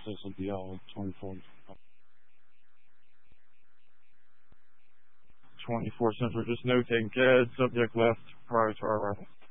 This will be all 24. 24 cents. We're just notating CAD subject left prior to our